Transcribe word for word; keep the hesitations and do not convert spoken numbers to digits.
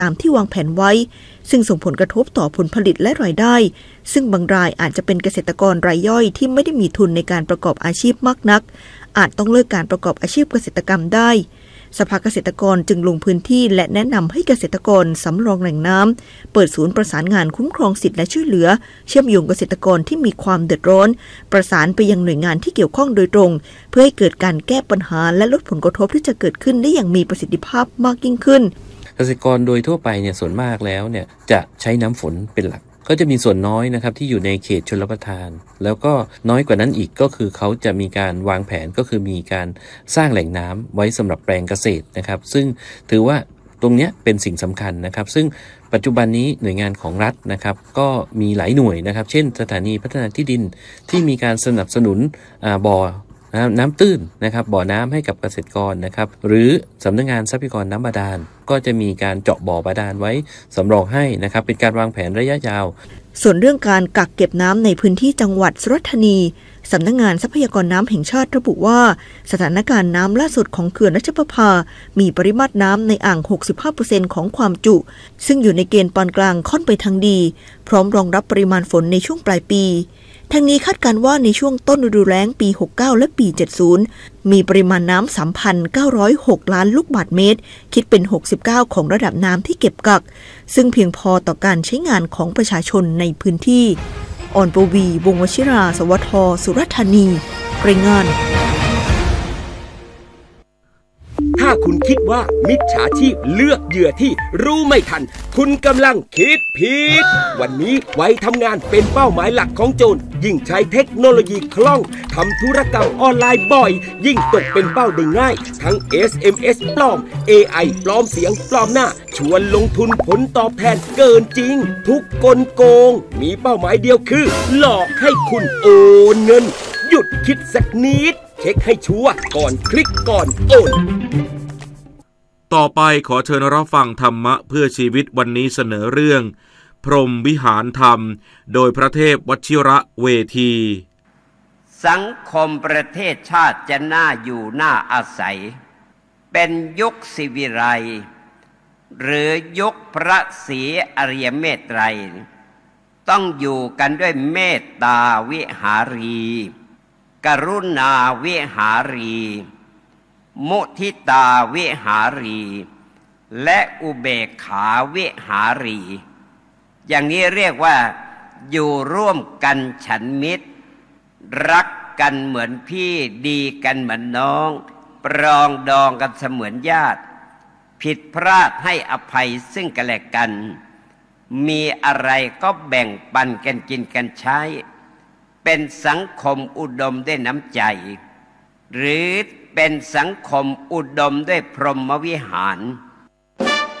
ตามที่วางแผนไว้ซึ่งส่งผลกระทบต่อผลผลิตและรายได้ซึ่งบางรายอาจจะเป็นเกษตรกรรายย่อยที่ไม่ได้มีทุนในการประกอบอาชีพมากนักอาจต้องเลิกการประกอบอาชีพเกษตรกรรมได้สภาเกษตรกรจึงลงพื้นที่และแนะนำให้เกษตรกรสำรองแหล่งน้ำเปิดศูนย์ประสานงานคุ้มครองสิทธิและช่วยเหลือเชื่อมโยงเกษตรกรที่มีความเดือดร้อนประสานไปยังหน่วยงานที่เกี่ยวข้องโดยตรงเพื่อให้เกิดการแก้ปัญหาและลดผลกระทบที่จะเกิดขึ้นได้อย่างมีประสิทธิภาพมากยิ่งขึ้นเกษตรกรโดยทั่วไปเนี่ยส่วนมากแล้วเนี่ยจะใช้น้ำฝนเป็นหลักก็จะมีส่วนน้อยนะครับที่อยู่ในเขตชลประทานแล้วก็น้อยกว่านั้นอีกก็คือเขาจะมีการวางแผนก็คือมีการสร้างแหล่งน้ำไว้สำหรับแปลงเกษตรนะครับซึ่งถือว่าตรงนี้เป็นสิ่งสำคัญนะครับซึ่งปัจจุบันนี้หน่วยงานของรัฐนะครับก็มีหลายหน่วยนะครับเช่นสถานีพัฒนาที่ดินที่มีการสนับสนุนบ่อน้ำตื้นนะครับบ่อน้ำให้กับเกษตรกรนะครับหรือสำนักงานทรัพยากรน้ำบาดาลก็จะมีการเจาะบ่อบาดาลไว้สำรองให้นะครับเป็นการวางแผนระยะยาวส่วนเรื่องการกักเก็บน้ำในพื้นที่จังหวัดสุราษฎร์ธานีสำนักงานทรัพยากรน้ำแห่งชาติระบุว่าสถานการณ์น้ำล่าสุดของเขื่อนรัชประภามีปริมาตรน้ำในอ่าง หกสิบห้าเปอร์เซ็นต์ ของความจุซึ่งอยู่ในเกณฑ์ปานกลางค่อนไปทางดีพร้อมรองรับปริมาณฝนในช่วงปลายปีทั้งนี้คาดการณ์ว่าในช่วงต้นฤดูแล้งปีหกสิบเก้าและปีเจ็ดสิบมีปริมาณน้ำ สามพันเก้าร้อยหก ล้านลูกบาศก์เมตรคิดเป็น หกสิบเก้า ของระดับน้ำที่เก็บกักซึ่งเพียงพอต่อการใช้งานของประชาชนในพื้นที่อ่อนปวีวงศ์วชิราสวทสุราษฎร์ธานีรายงานถ้าคุณคิดว่ามิจฉาชีพเลือกเหยื่อที่รู้ไม่ทันคุณกำลังคิดผิดวันนี้ไว้ทำงานเป็นเป้าหมายหลักของโจรยิ่งใช้เทคโนโลยีคล่องทำธุรกรรมออนไลน์บ่อยยิ่งตกเป็นเป้าได้ง่ายทั้ง เอส เอ็ม เอส ปลอม เอ ไอ ปลอมเสียงปลอมหน้าชวนลงทุนผลตอบแทนเกินจริงทุกกลโกงมีเป้าหมายเดียวคือหลอกให้คุณโอนเงินหยุดคิดสักนิดเช็คให้ชัวร์ก่อนคลิกก่อนโอนต่อไปขอเชิญรับฟังธรรมะเพื่อชีวิตวันนี้เสนอเรื่องพรหมวิหารธรรมโดยพระเทพวชิระเวทีสังคมประเทศชาติจะน่าอยู่น่าอาศัยเป็นยุคศิวิไลย์หรือยุคพระศรีอริยเมตไตรต้องอยู่กันด้วยเมตตาวิหารีกรุณาวิหารีมุทิตาวิหารีและอุเบกขาวิหารีอย่างนี้เรียกว่าอยู่ร่วมกันฉันมิตรรักกันเหมือนพี่ดีกันเหมือนน้องปรองดองกันเสมือนญาติผิดพลาดให้อภัยซึ่งกันและกันมีอะไรก็แบ่งปันกันกินกันใช้เป็นสังคมอุดมด้วยน้ำใจหรือเป็นสังคมอุดมด้วยพรหมวิหาร